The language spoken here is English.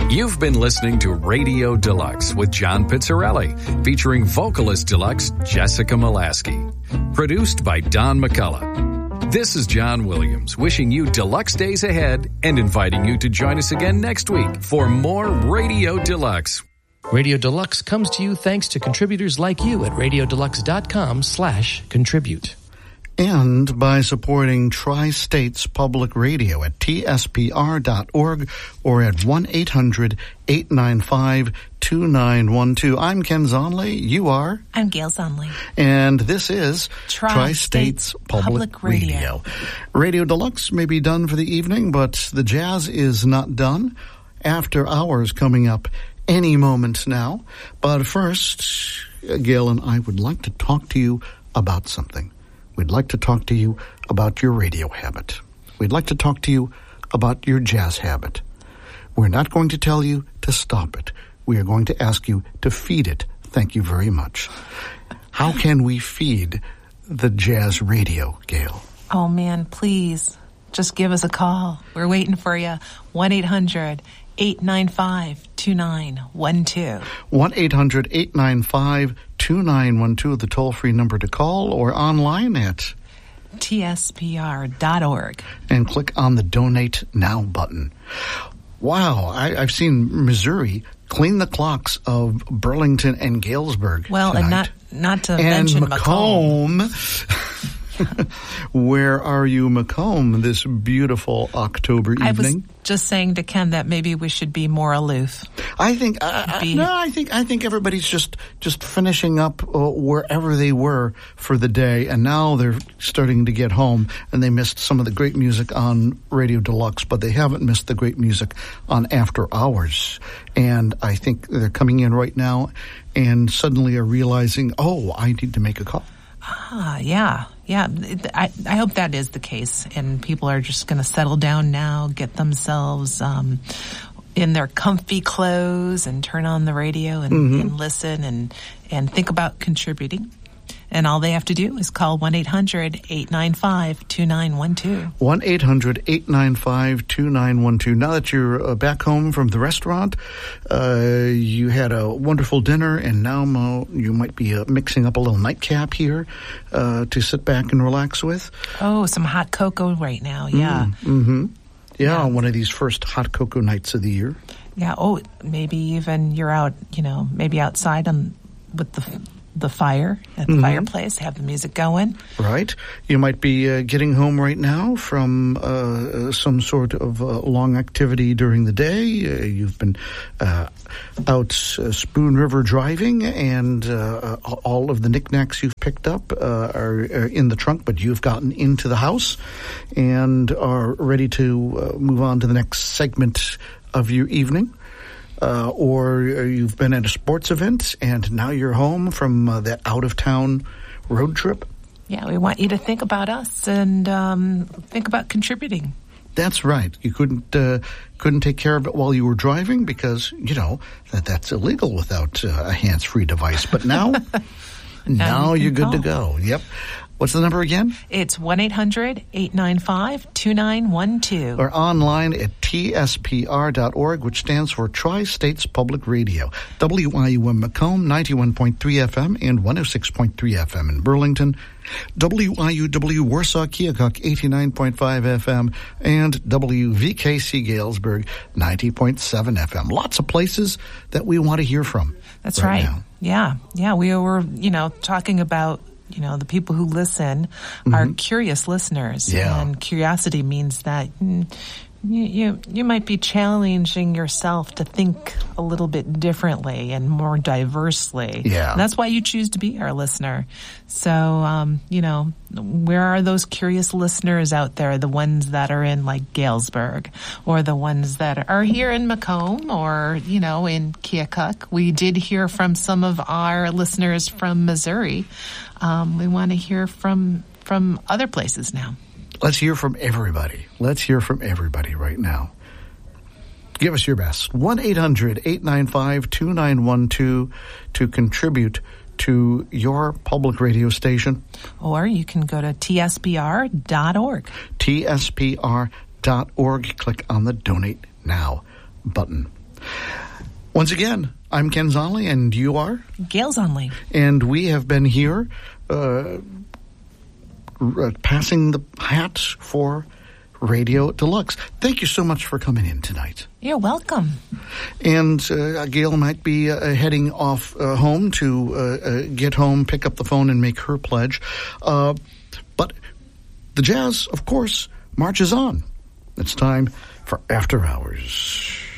You've been listening to Radio Deluxe with John Pizzarelli, featuring vocalist deluxe Jessica Molaski. Produced by Don McCullough. This is John Williams, wishing you deluxe days ahead and inviting you to join us again next week for more Radio Deluxe. Radio Deluxe comes to you thanks to contributors like you at radiodeluxe.com/contribute. And by supporting Tri-States Public Radio at tspr.org or at 1-800-895-2912. I'm Ken Zonley. You are? I'm Gail Zonley. And this is Tri-States Public Radio. Radio Deluxe may be done for the evening, but the jazz is not done. After Hours coming up any moment now. But first, Gail and I would like to talk to you about something. We'd like to talk to you about your radio habit. We'd like to talk to you about your jazz habit. We're not going to tell you to stop it. We are going to ask you to feed it. Thank you very much. How can we feed the jazz radio, Gail? Oh, man, please, just give us a call. We're waiting for you. 1-800-895-2912. 1-800-895-2912, the toll-free number to call, or online at tspr.org. And click on the Donate Now button. Wow, I've seen Missouri clean the clocks of Burlington and Galesburg Well, tonight. and not to mention Macomb. Where are you, Macomb, this beautiful October evening? I was just saying to Ken that maybe we should be more aloof. I think I think everybody's just finishing up wherever they were for the day, and now they're starting to get home, and they missed some of the great music on Radio Deluxe, but they haven't missed the great music on After Hours. And I think they're coming in right now and suddenly are realizing, oh, I need to make a call. Yeah. I hope that is the case, and people are just going to settle down now, get themselves in their comfy clothes and turn on the radio and listen and think about contributing. And all they have to do is call 1-800-895-2912. 1-800-895-2912. Now that you're back home from the restaurant, you had a wonderful dinner, and now you might be mixing up a little nightcap here to sit back and relax with. Oh, some hot cocoa right now, yeah. Yeah, one of these first hot cocoa nights of the year. Yeah, maybe even you're out, maybe outside with the fire at the fireplace, have the music going. Right. You might be getting home right now from some sort of long activity during the day. You've been out Spoon River driving, and all of the knickknacks you've picked up are in the trunk, but you've gotten into the house and are ready to move on to the next segment of your evening. Or you've been at a sports event and now you're home from that out-of-town road trip. Yeah, we want you to think about us and think about contributing. That's right. You couldn't take care of it while you were driving because, that's illegal without a hands-free device. But now, now you're good to go. Yep. What's the number again? It's 1-800-895-2912. Or online at tspr.org, which stands for Tri-States Public Radio. WIUM Macomb, 91.3 FM and 106.3 FM in Burlington. WIUW Warsaw Keokuk, 89.5 FM, and WVKC Galesburg, 90.7 FM. Lots of places that we want to hear from. That's right. Now. Yeah. We were, talking about the people who listen are curious listeners. Yeah. And curiosity means that you might be challenging yourself to think a little bit differently and more diversely. Yeah. And that's why you choose to be our listener. So, where are those curious listeners out there? The ones that are in like Galesburg, or the ones that are here in Macomb, or, in Keokuk. We did hear from some of our listeners from Missouri. We want to hear from other places now. Let's hear from everybody. Let's hear from everybody right now. Give us your best. 1-800-895-2912 to contribute to your public radio station. Or you can go to tspr.org. tspr.org. Click on the Donate Now button. Once again, I'm Ken Zonley, and you are? Gail Zonley. And we have been here passing the hat for Radio Deluxe. Thank you so much for coming in tonight. You're welcome. And Gail might be heading off home to get home, pick up the phone, and make her pledge. But the jazz, of course, marches on. It's time for After Hours.